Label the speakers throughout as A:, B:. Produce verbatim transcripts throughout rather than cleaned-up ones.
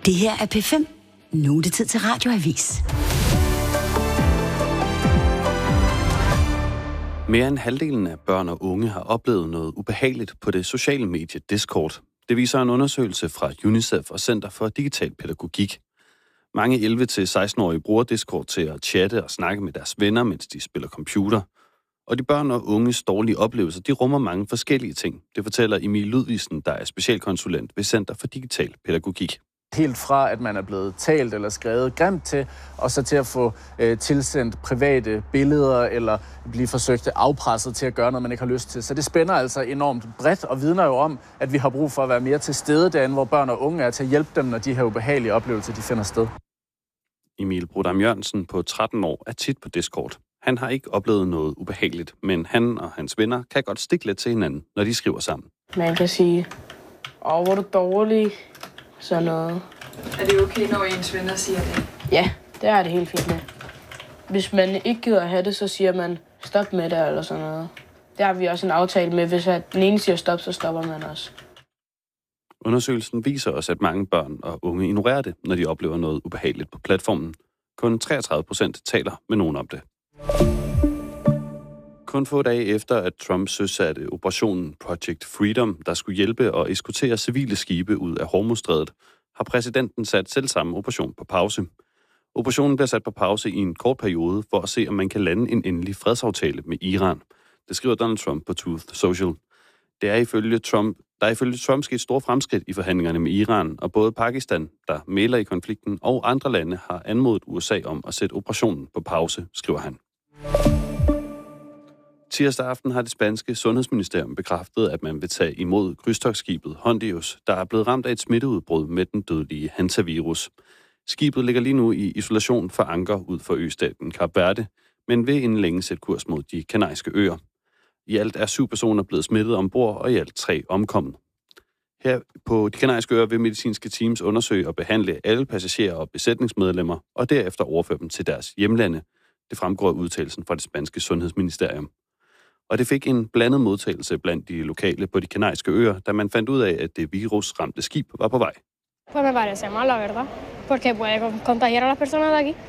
A: Det her er P fem. Nu er det tid til Radioavis.
B: Mere end halvdelen af børn og unge har oplevet noget ubehageligt på det sociale medie Discord. Det viser en undersøgelse fra UNICEF og Center for Digital Pædagogik. Mange elleve til seksten-årige bruger Discord til at chatte og snakke med deres venner, mens de spiller computer. Og de børn og unges dårlige oplevelser, de rummer mange forskellige ting. Det fortæller Emil Ludvigsen, der er specialkonsulent ved Center for Digital Pædagogik.
C: Helt fra, at man er blevet talt eller skrevet grimt til, og så til at få øh, tilsendt private billeder, eller blive forsøgt afpresset til at gøre noget, man ikke har lyst til. Så det spænder altså enormt bredt, og vidner jo om, at vi har brug for at være mere til stede derinde, hvor børn og unge er, til at hjælpe dem, når de her ubehagelige oplevelser, de finder sted.
B: Emil Brodam Jørgensen på tretten år er tit på Discord. Han har ikke oplevet noget ubehageligt, men han og hans venner kan godt stikke lidt til hinanden, når de skriver sammen.
D: Man kan sige, åh, hvor er du dårlig, sådan noget.
E: Er det okay, når ens venner siger det?
D: Ja, det er det helt fint med. Hvis man ikke gider at have det, så siger man stop med det eller sådan noget. Der har vi også en aftale med, hvis den ene siger stop, så stopper man også.
B: Undersøgelsen viser også, at mange børn og unge ignorerer det, når de oplever noget ubehageligt på platformen. Kun treogtredive procent taler med nogen om det. Kun få dage efter, at Trump søsatte operationen Project Freedom, der skulle hjælpe og eskortere civile skibe ud af Hormuzstrædet, har præsidenten sat selv samme operation på pause. Operationen bliver sat på pause i en kort periode for at se, om man kan lande en endelig fredsaftale med Iran. Det skriver Donald Trump på Truth Social. Det er ifølge Trump, der er ifølge Trump sket store fremskridt i forhandlingerne med Iran, og både Pakistan, der mægler i konflikten, og andre lande har anmodet U S A om at sætte operationen på pause, skriver han. Tirsdag aften har det spanske sundhedsministerium bekræftet, at man vil tage imod krydstogtskibet Hondius, der er blevet ramt af et smitteudbrud med den dødelige hantavirus. Skibet ligger lige nu i isolation for anker ud for østaten Kap Verde, men vil inden længe sætte kurs mod de kanariske øer. I alt er syv personer blevet smittet ombord, og i alt tre omkommet. Her på de kanariske øer vil medicinske teams undersøge og behandle alle passagerer og besætningsmedlemmer, og derefter overføre dem til deres hjemlande. Det fremgår af udtalelsen fra det spanske sundhedsministerium. Og det fik en blandet modtagelse blandt de lokale på de kanariske øer, da man fandt ud af, at det virusramte skib var på vej.
F: Pues me parece mal, la verdad, porque puede contagiar a las personas de aquí.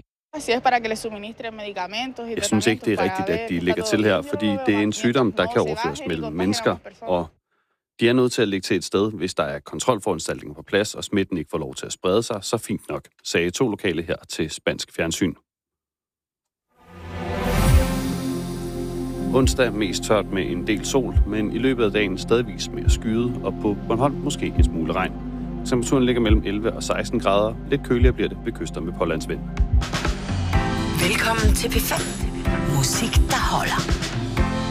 B: Jeg synes ikke, det er rigtigt, at de ligger til her, fordi det er en sygdom, der kan overføres mellem mennesker, og de er nødt til at ligge til et sted, hvis der er kontrolforanstaltninger på plads, og smitten ikke får lov til at sprede sig, så fint nok, sagde to lokale her til spansk fjernsyn. Onsdag mest tørt med en del sol, men i løbet af dagen stadigvis mere skyet, og på Bornholm måske en smule regn. Temperaturen ligger mellem elleve og seksten grader. Lidt køligere bliver det ved kyster med pålandsvind.
A: Velkommen til P fem. Musik, der holder.